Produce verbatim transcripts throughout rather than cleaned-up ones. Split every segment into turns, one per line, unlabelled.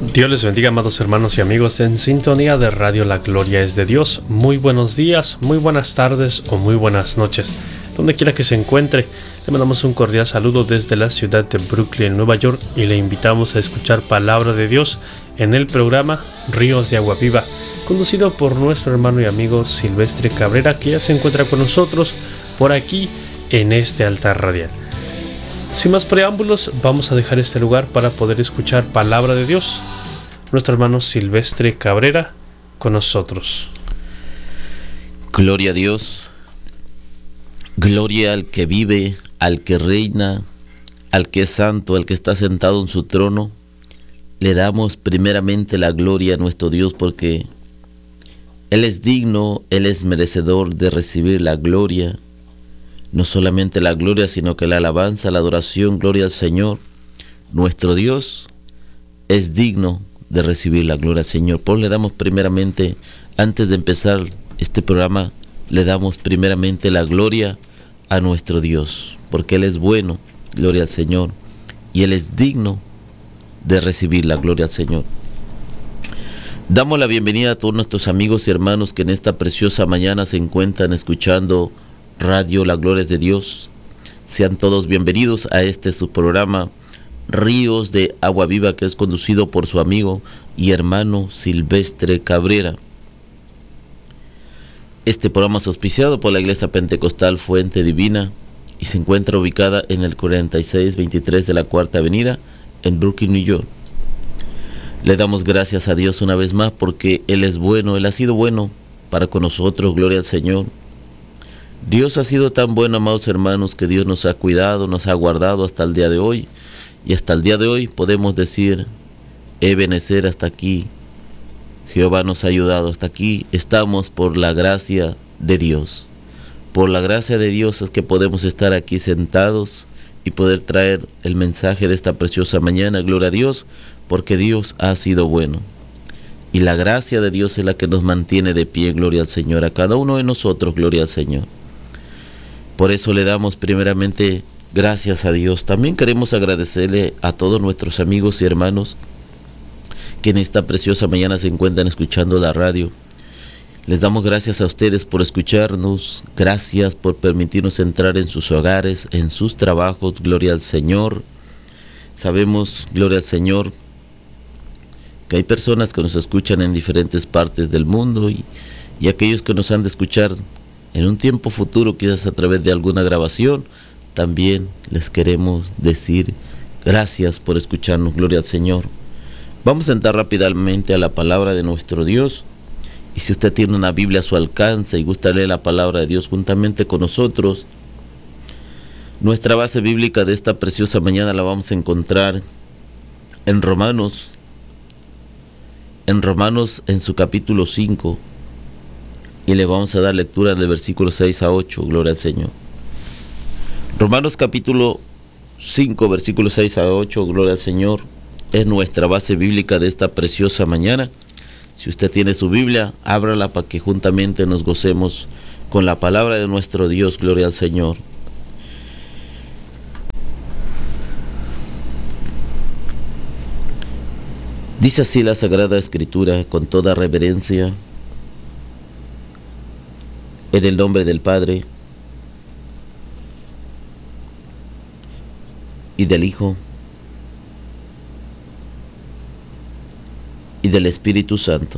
Dios les bendiga, amados hermanos y amigos en sintonía de Radio La Gloria es de Dios. Muy buenos días, muy buenas tardes o muy buenas noches. Donde quiera que se encuentre, le mandamos un cordial saludo desde la ciudad de Brooklyn, Nueva York, y le invitamos a escuchar Palabra de Dios en el programa Ríos de Agua Viva, conducido por nuestro hermano y amigo Silvestre Cabrera, que ya se encuentra con nosotros por aquí en este altar radial. Sin más preámbulos, vamos a dejar este lugar para poder escuchar Palabra de Dios. Nuestro hermano Silvestre Cabrera con nosotros.
Gloria a Dios, gloria al que vive, al que reina, al que es santo, al que está sentado en su trono. Le damos primeramente la gloria a nuestro Dios porque Él es digno, Él es merecedor de recibir la gloria. No solamente la gloria, sino que la alabanza, la adoración, gloria al Señor. Nuestro Dios es digno de recibir la gloria al Señor. Por le damos primeramente, antes de empezar este programa, le damos primeramente la gloria a nuestro Dios, porque Él es bueno, gloria al Señor, y Él es digno de recibir la gloria al Señor. Damos la bienvenida a todos nuestros amigos y hermanos que en esta preciosa mañana se encuentran escuchando Radio La Gloria es de Dios. Sean todos bienvenidos a este su programa Ríos de Agua Viva, que es conducido por su amigo y hermano Silvestre Cabrera. Este programa es auspiciado por la Iglesia Pentecostal Fuente Divina y se encuentra ubicada en el cuarenta y seis veintitrés de la Cuarta Avenida en Brooklyn, New York. Le damos gracias a Dios una vez más porque Él es bueno, Él ha sido bueno para con nosotros, gloria al Señor. Dios ha sido tan bueno, amados hermanos, que Dios nos ha cuidado, nos ha guardado hasta el día de hoy. Y hasta el día de hoy podemos decir, Ebenezer, hasta aquí. Jehová nos ha ayudado, hasta aquí estamos por la gracia de Dios. Por la gracia de Dios es que podemos estar aquí sentados y poder traer el mensaje de esta preciosa mañana, gloria a Dios, porque Dios ha sido bueno. Y la gracia de Dios es la que nos mantiene de pie, gloria al Señor, a cada uno de nosotros, gloria al Señor. Por eso le damos primeramente gracias a Dios. También queremos agradecerle a todos nuestros amigos y hermanos que en esta preciosa mañana se encuentran escuchando la radio. Les damos gracias a ustedes por escucharnos, gracias por permitirnos entrar en sus hogares, en sus trabajos, gloria al Señor. Sabemos, gloria al Señor, que hay personas que nos escuchan en diferentes partes del mundo y, y aquellos que nos han de escuchar en un tiempo futuro, quizás a través de alguna grabación. También les queremos decir gracias por escucharnos, gloria al Señor. Vamos a entrar rápidamente a la palabra de nuestro Dios. Y si usted tiene una Biblia a su alcance y gusta leer la palabra de Dios juntamente con nosotros, nuestra base bíblica de esta preciosa mañana la vamos a encontrar en Romanos, en Romanos en su capítulo cinco, y le vamos a dar lectura del versículo seis a ocho, gloria al Señor. Romanos capítulo cinco, versículos seis a ocho, gloria al Señor, es nuestra base bíblica de esta preciosa mañana. Si usted tiene su Biblia, ábrala para que juntamente nos gocemos con la palabra de nuestro Dios, gloria al Señor. Dice así la Sagrada Escritura con toda reverencia, en el nombre del Padre, y del Hijo, y del Espíritu Santo.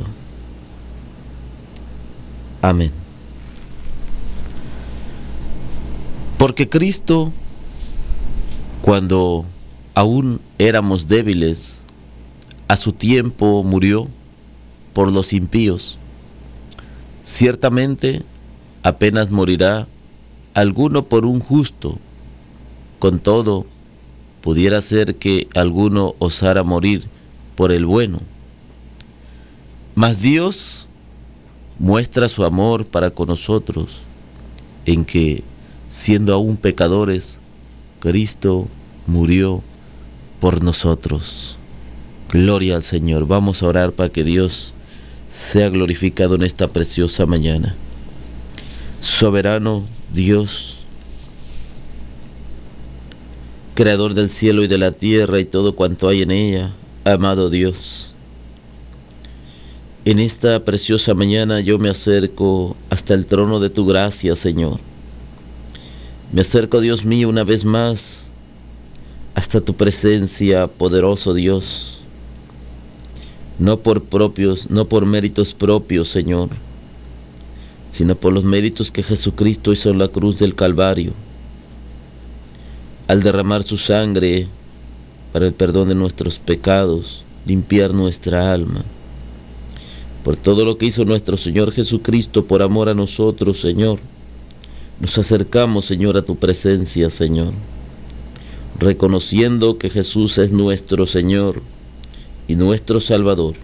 Amén. Porque Cristo, cuando aún éramos débiles, a su tiempo murió por los impíos. Ciertamente, apenas morirá alguno por un justo. Con todo, pudiera ser que alguno osara morir por el bueno. Mas Dios muestra su amor para con nosotros, en que, siendo aún pecadores, Cristo murió por nosotros. Gloria al Señor. Vamos a orar para que Dios sea glorificado en esta preciosa mañana. Soberano Dios, creador del cielo y de la tierra y todo cuanto hay en ella, amado Dios, En esta preciosa mañana yo me acerco hasta el trono de tu gracia, Señor. Me acerco, Dios mío, una vez más hasta tu presencia, poderoso Dios. No por propios, no por méritos propios, Señor, sino por los méritos que Jesucristo hizo en la cruz del Calvario, al derramar su sangre para el perdón de nuestros pecados, limpiar nuestra alma. Por todo lo que hizo nuestro Señor Jesucristo por amor a nosotros, Señor, nos acercamos, Señor, a tu presencia, Señor, reconociendo que Jesús es nuestro Señor y nuestro Salvador.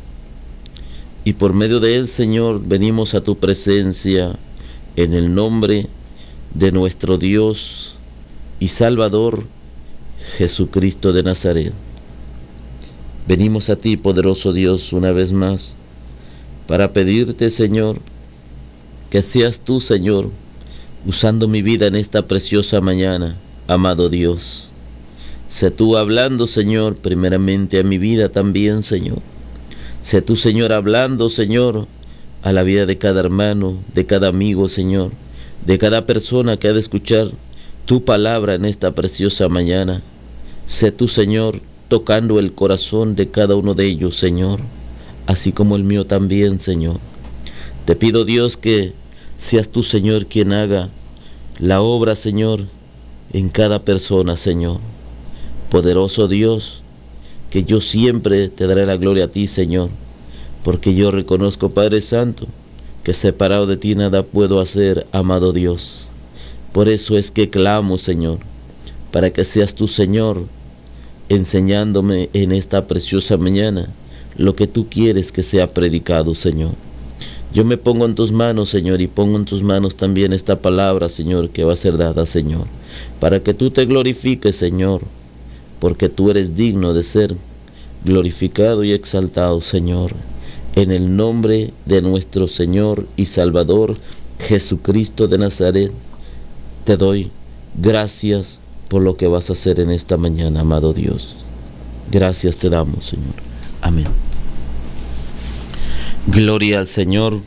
Y por medio de Él, Señor, venimos a tu presencia en el nombre de nuestro Dios y Salvador, Jesucristo de Nazaret. Venimos a ti, poderoso Dios, una vez más, para pedirte, Señor, que seas tú, Señor, usando mi vida en esta preciosa mañana, amado Dios. Sé tú hablando, Señor, primeramente a mi vida también, Señor. Sé tú, Señor, hablando, Señor, a la vida de cada hermano, de cada amigo, Señor, de cada persona que ha de escuchar tu palabra en esta preciosa mañana. Sé tú, Señor, tocando el corazón de cada uno de ellos, Señor, así como el mío también, Señor. Te pido, Dios, que seas tú, Señor, quien haga la obra, Señor, en cada persona, Señor. Poderoso Dios, que yo siempre te daré la gloria a ti, Señor, porque yo reconozco, Padre Santo, que separado de ti nada puedo hacer, amado Dios. Por eso es que clamo, Señor, para que seas tú, Señor, enseñándome en esta preciosa mañana lo que tú quieres que sea predicado, Señor. Yo me pongo en tus manos, Señor, y pongo en tus manos también esta palabra, Señor, que va a ser dada, Señor, para que tú te glorifiques, Señor, porque tú eres digno de ser glorificado y exaltado, Señor, en el nombre de nuestro Señor y Salvador, Jesucristo de Nazaret. Te doy gracias por lo que vas a hacer en esta mañana, amado Dios. Gracias te damos, Señor. Amén. Gloria al Señor.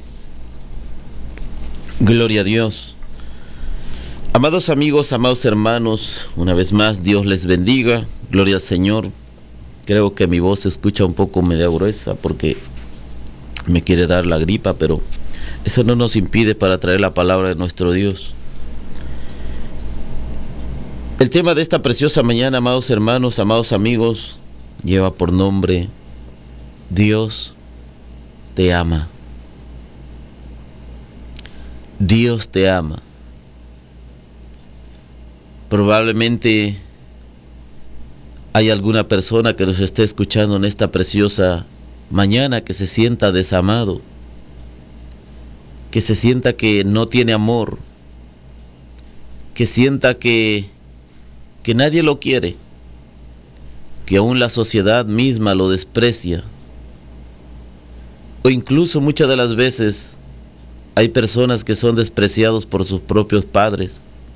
Gloria a Dios. Amados amigos, amados hermanos, una vez más Dios les bendiga. Gloria al Señor. Creo que mi voz se escucha un poco media gruesa porque me quiere dar la gripa, pero eso no nos impide para traer la palabra de nuestro Dios. El tema de esta preciosa mañana, amados hermanos, amados amigos, lleva por nombre Dios te ama. Dios te ama. Probablemente hay alguna persona que nos esté escuchando en esta preciosa mañana que se sienta desamado, que se sienta que no tiene amor, que sienta que, que nadie lo quiere, que aún la sociedad misma lo desprecia. O incluso muchas de las veces hay personas que son despreciados por sus propios padres.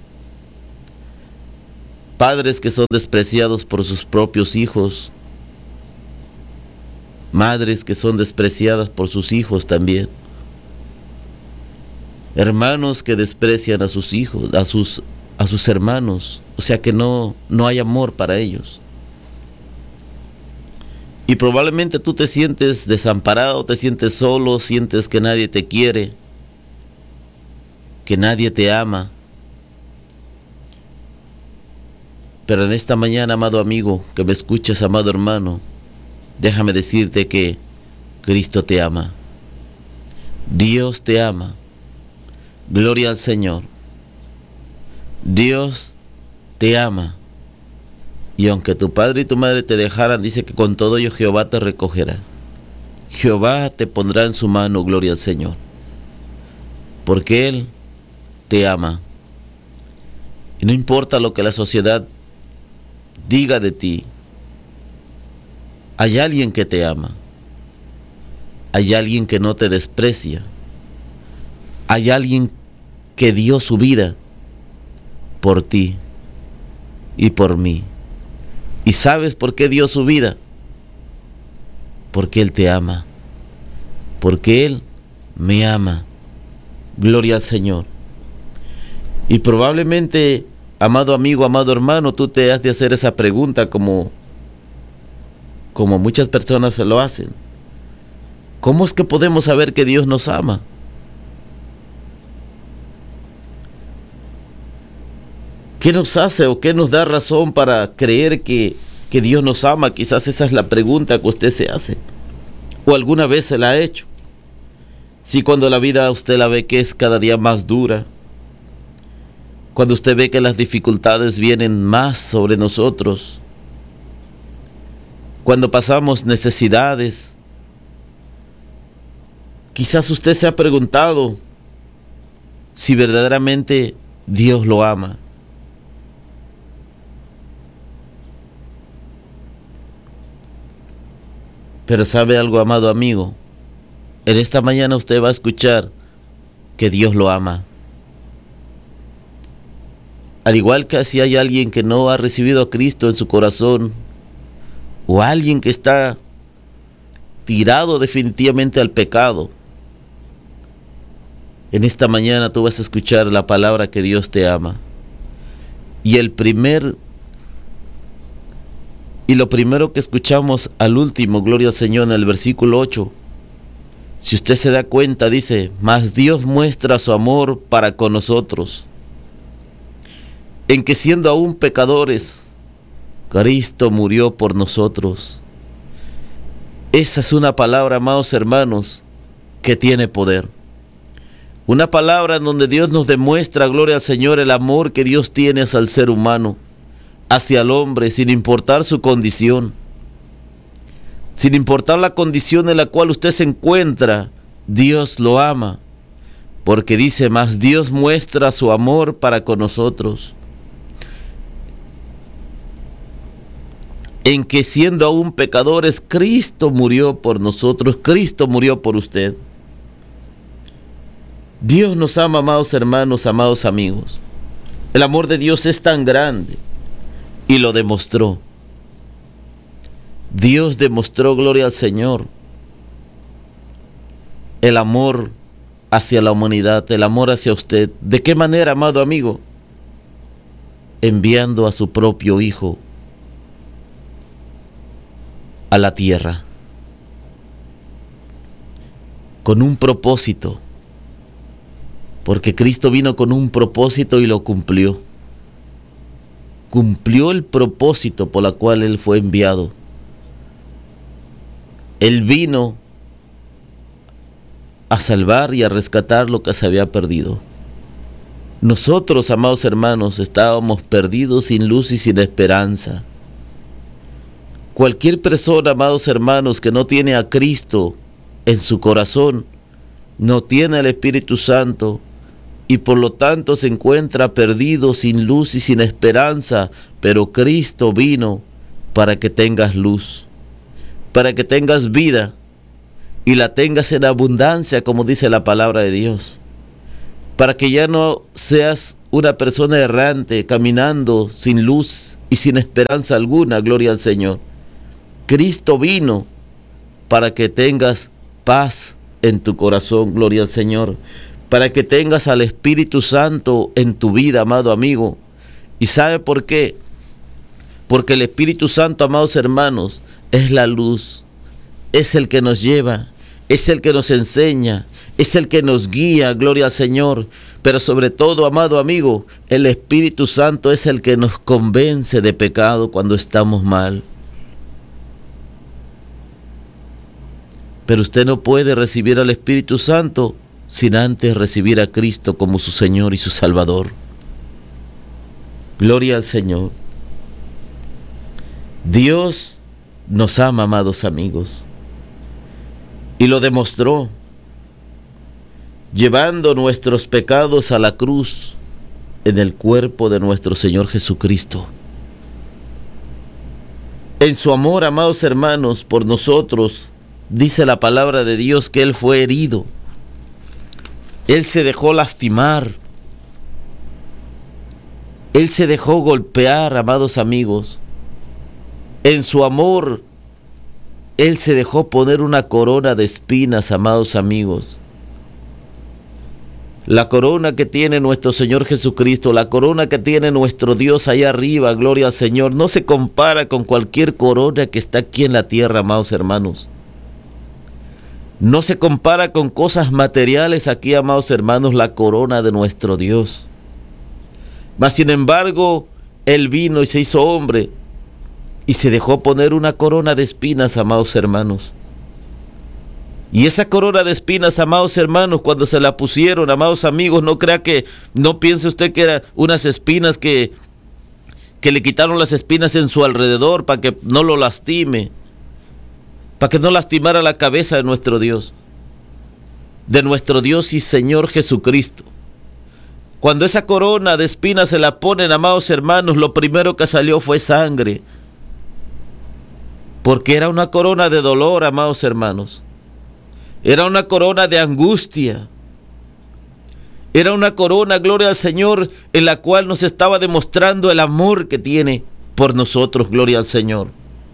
Padres que son despreciados por sus propios hijos. Madres que son despreciadas por sus hijos también. Hermanos que desprecian a sus hijos, a sus, a sus hermanos. O sea que no, no hay amor para ellos. Y probablemente tú te sientes desamparado, te sientes solo, sientes que nadie te quiere, que nadie te ama. Pero en esta mañana, amado amigo, que me escuchas, amado hermano, déjame decirte que Cristo te ama. Dios te ama. Gloria al Señor. Dios te ama. Y aunque tu padre y tu madre te dejaran, dice que con todo ello Jehová te recogerá. Jehová te pondrá en su mano, gloria al Señor. Porque Él te ama. Y no importa lo que la sociedad diga de ti, hay alguien que te ama. Hay alguien que no te desprecia. Hay alguien que dio su vida por ti y por mí. ¿Y sabes por qué dio su vida? Porque Él te ama. porque Él me ama. Gloria al Señor. Y probablemente, amado amigo, amado hermano, tú te has de hacer esa pregunta como, como muchas personas se lo hacen. ¿Cómo es que podemos saber que Dios nos ama? ¿Qué nos hace o qué nos da razón para creer que, que Dios nos ama? Quizás esa es la pregunta que usted se hace. ¿O alguna vez se la ha hecho? Si cuando la vida usted la ve que es cada día más dura, cuando usted ve que las dificultades vienen más sobre nosotros, cuando pasamos necesidades, quizás usted se ha preguntado si verdaderamente Dios lo ama. Pero ¿sabe algo, amado amigo? En esta mañana usted va a escuchar que Dios lo ama. Al igual que si hay alguien que no ha recibido a Cristo en su corazón, o alguien que está tirado definitivamente al pecado, en esta mañana tú vas a escuchar la palabra que Dios te ama. Y el primer Y lo primero que escuchamos al último, gloria al Señor, en el versículo ocho, si usted se da cuenta, dice, mas Dios muestra su amor para con nosotros, en que siendo aún pecadores, Cristo murió por nosotros. Esa es una palabra, amados hermanos, que tiene poder. Una palabra en donde Dios nos demuestra, gloria al Señor, el amor que Dios tiene hacia el ser humano, hacia el hombre, sin importar su condición, sin importar la condición en la cual usted se encuentra. Dios lo ama, porque dice, mas Dios muestra su amor para con nosotros, en que siendo aún pecadores, Cristo murió por nosotros. Cristo murió por usted. Dios nos ama, amados hermanos, amados amigos. El amor de Dios es tan grande y lo demostró. Dios demostró, gloria al Señor, el amor hacia la humanidad, el amor hacia usted. ¿De qué manera, amado amigo? Enviando a su propio Hijo a la tierra, con un propósito, porque Cristo vino con un propósito y lo cumplió. Cumplió el propósito por el cual Él fue enviado. Él vino a salvar y a rescatar lo que se había perdido. Nosotros, amados hermanos, estábamos perdidos, sin luz y sin esperanza. Cualquier persona, amados hermanos, que no tiene a Cristo en su corazón, no tiene el Espíritu Santo, y por lo tanto se encuentra perdido, sin luz y sin esperanza. Pero Cristo vino para que tengas luz, para que tengas vida y la tengas en abundancia, como dice la palabra de Dios, para que ya no seas una persona errante, caminando sin luz y sin esperanza alguna. Gloria al Señor. Cristo vino para que tengas paz en tu corazón. Gloria al Señor. Para que tengas al Espíritu Santo en tu vida, amado amigo. ¿Y sabe por qué? Porque el Espíritu Santo, amados hermanos, es la luz, es el que nos lleva, es el que nos enseña, es el que nos guía, gloria al Señor. Pero sobre todo, amado amigo, el Espíritu Santo es el que nos convence de pecado cuando estamos mal. Pero usted no puede recibir al Espíritu Santo sin antes recibir a Cristo como su Señor y su Salvador. Gloria al Señor. Dios nos ama, amados amigos, y lo demostró llevando nuestros pecados a la cruz en el cuerpo de nuestro Señor Jesucristo. En su amor, amados hermanos, por nosotros, dice la palabra de Dios que Él fue herido. Él se dejó lastimar. Él se dejó golpear, amados amigos. En su amor, Él se dejó poner una corona de espinas, amados amigos. La corona que tiene nuestro Señor Jesucristo, la corona que tiene nuestro Dios allá arriba, gloria al Señor, no se compara con cualquier corona que está aquí en la tierra, amados hermanos. No se compara con cosas materiales aquí, amados hermanos, la corona de nuestro Dios. Mas sin embargo, Él vino y se hizo hombre y se dejó poner una corona de espinas, amados hermanos. Y esa corona de espinas, amados hermanos, cuando se la pusieron, amados amigos, no crea que, no piense usted que eran unas espinas que, que le quitaron las espinas en su alrededor para que no lo lastime, para que no lastimara la cabeza de nuestro Dios, de nuestro Dios y Señor Jesucristo. Cuando esa corona de espinas se la ponen, amados hermanos, lo primero que salió fue sangre, porque era una corona de dolor, amados hermanos. Era una corona de angustia. Era una corona, gloria al Señor, en la cual nos estaba demostrando el amor que tiene por nosotros, gloria al Señor.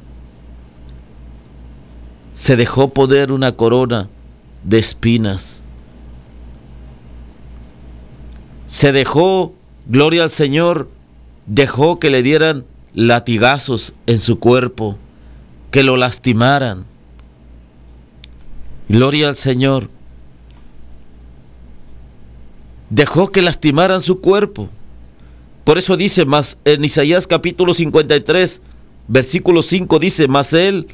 Se dejó poner una corona de espinas. Se dejó, gloria al Señor, dejó que le dieran latigazos en su cuerpo, que lo lastimaran. Gloria al Señor. Dejó que lastimaran su cuerpo. Por eso dice más en Isaías capítulo cincuenta y tres, versículo cinco, dice: mas Él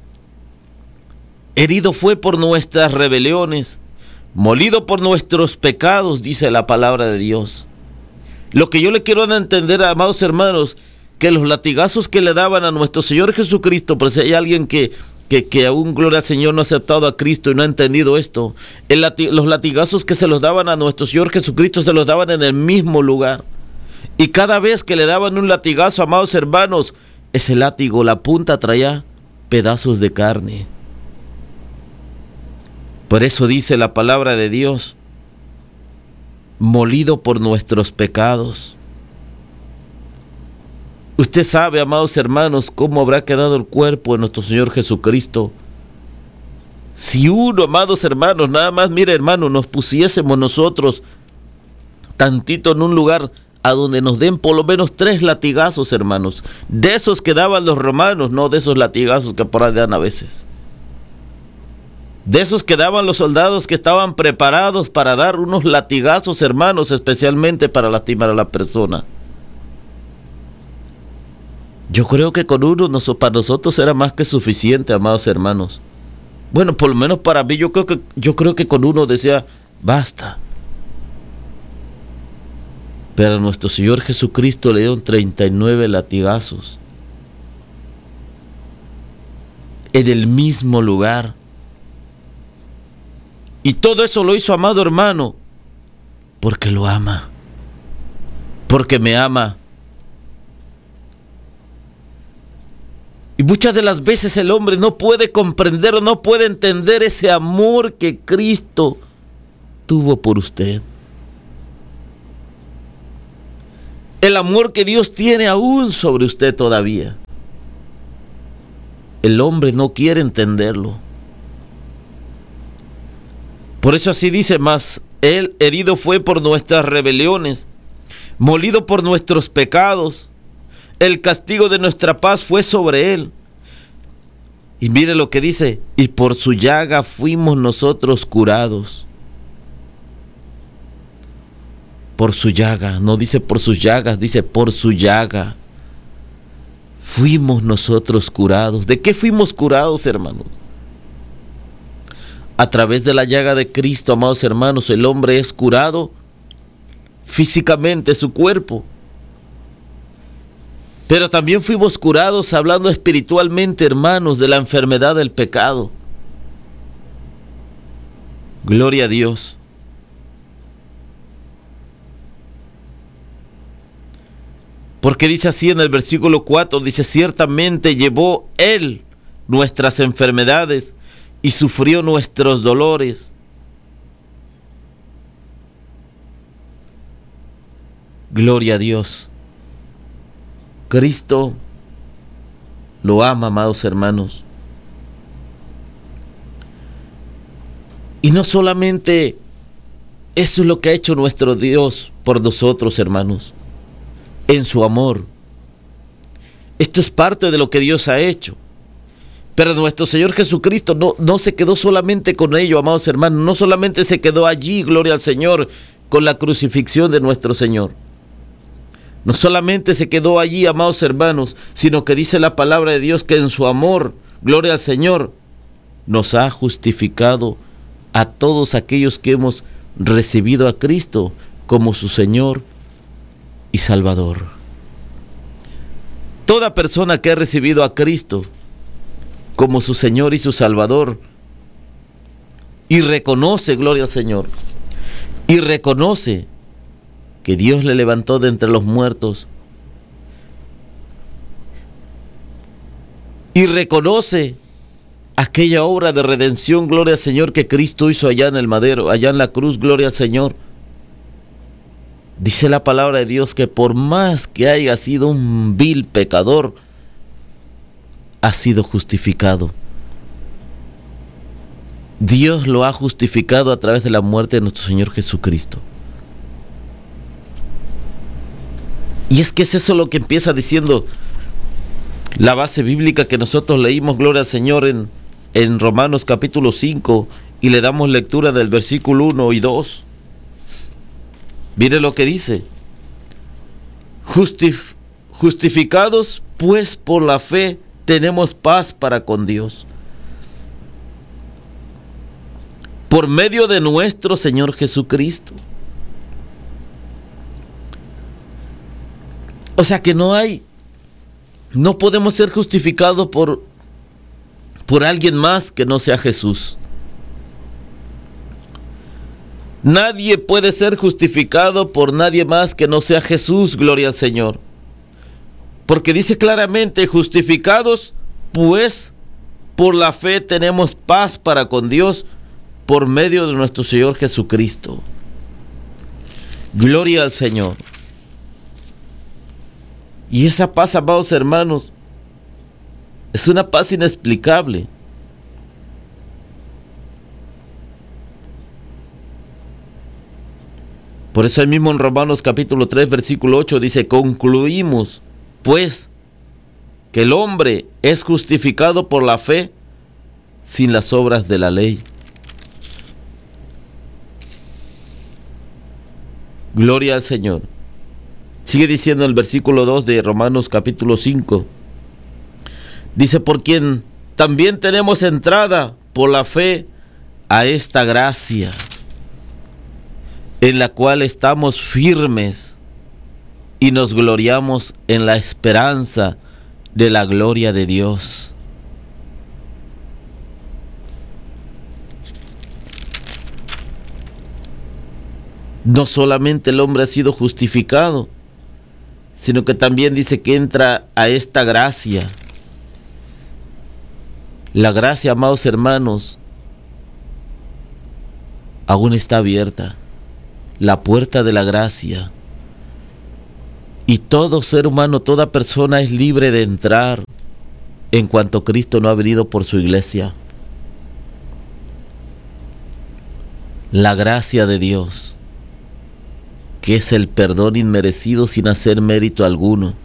herido fue por nuestras rebeliones, molido por nuestros pecados, dice la palabra de Dios. Lo que yo le quiero dar a entender, amados hermanos, que los latigazos que le daban a nuestro Señor Jesucristo, por si hay alguien que Que, que aún, gloria al Señor, no ha aceptado a Cristo y no ha entendido esto, el lati los latigazos que se los daban a nuestro Señor Jesucristo se los daban en el mismo lugar. Y cada vez que le daban un latigazo, amados hermanos, ese látigo, la punta traía pedazos de carne. Por eso dice la palabra de Dios: molido por nuestros pecados. Usted sabe, amados hermanos, cómo habrá quedado el cuerpo de nuestro Señor Jesucristo. Si uno, amados hermanos, nada más, mire hermano, nos pusiésemos nosotros tantito en un lugar a donde nos den por lo menos tres latigazos, hermanos, de esos que daban los romanos, no de esos latigazos que por ahí dan a veces, de esos que daban los soldados que estaban preparados para dar unos latigazos, hermanos, especialmente para lastimar a la persona. Yo creo que con uno para nosotros era más que suficiente, amados hermanos. Bueno, por lo menos para mí, yo creo que, yo creo que con uno decía, basta. Pero a nuestro Señor Jesucristo le dieron treinta y nueve latigazos. En el mismo lugar. Y todo eso lo hizo, amado hermano, porque lo ama. Porque me ama. Y muchas de las veces el hombre no puede comprender o no puede entender ese amor que Cristo tuvo por usted. El amor que Dios tiene aún sobre usted todavía. El hombre no quiere entenderlo. Por eso así dice: mas Él herido fue por nuestras rebeliones, molido por nuestros pecados. El castigo de nuestra paz fue sobre Él. Y mire lo que dice: y por su llaga fuimos nosotros curados. Por su llaga, no dice por sus llagas, dice por su llaga. Fuimos nosotros curados. ¿De qué fuimos curados, hermanos? A través de la llaga de Cristo, amados hermanos, el hombre es curado físicamente, su cuerpo. Pero también fuimos curados hablando espiritualmente, hermanos, de la enfermedad del pecado. Gloria a Dios. Porque dice así en el versículo cuatro, dice: ciertamente llevó Él nuestras enfermedades y sufrió nuestros dolores. Gloria a Dios. Cristo lo ama, amados hermanos. Y no solamente eso es lo que ha hecho nuestro Dios por nosotros, hermanos, en su amor. Esto es parte de lo que Dios ha hecho. Pero nuestro Señor Jesucristo no, no se quedó solamente con ello, amados hermanos. No solamente se quedó allí, gloria al Señor, con la crucifixión de nuestro Señor. No solamente se quedó allí, amados hermanos, sino que dice la palabra de Dios que en su amor, gloria al Señor, nos ha justificado a todos aquellos que hemos recibido a Cristo como su Señor y Salvador. Toda persona que ha recibido a Cristo como su Señor y su Salvador y reconoce, gloria al Señor, y reconoce que Dios le levantó de entre los muertos y reconoce aquella obra de redención, gloria al Señor, que Cristo hizo allá en el madero, allá en la cruz, gloria al Señor. Dice la palabra de Dios que por más que haya sido un vil pecador, ha sido justificado. Dios lo ha justificado a través de la muerte de nuestro Señor Jesucristo. Y es que es eso lo que empieza diciendo la base bíblica que nosotros leímos, gloria al Señor, en, en Romanos capítulo cinco, y le damos lectura del versículo uno y dos. Mire lo que dice: Justif- justificados pues por la fe tenemos paz para con Dios, por medio de nuestro Señor Jesucristo. O sea que no hay, no podemos ser justificados por, por alguien más que no sea Jesús. Nadie puede ser justificado por nadie más que no sea Jesús, gloria al Señor. Porque dice claramente: justificados pues por la fe tenemos paz para con Dios por medio de nuestro Señor Jesucristo. Gloria al Señor. Y esa paz, amados hermanos, es una paz inexplicable. Por eso ahí mismo en Romanos capítulo tres, versículo ocho dice: concluimos pues que el hombre es justificado por la fe sin las obras de la ley. Gloria al Señor. Sigue diciendo el versículo dos de Romanos capítulo cinco. Dice: por quien también tenemos entrada por la fe a esta gracia, en la cual estamos firmes y nos gloriamos en la esperanza de la gloria de Dios. No solamente el hombre ha sido justificado, sino que también dice que entra a esta gracia. La gracia, amados hermanos, aún está abierta. La puerta de la gracia. Y todo ser humano, toda persona es libre de entrar en cuanto Cristo no ha venido por su iglesia. La gracia de Dios, que es el perdón inmerecido sin hacer mérito alguno.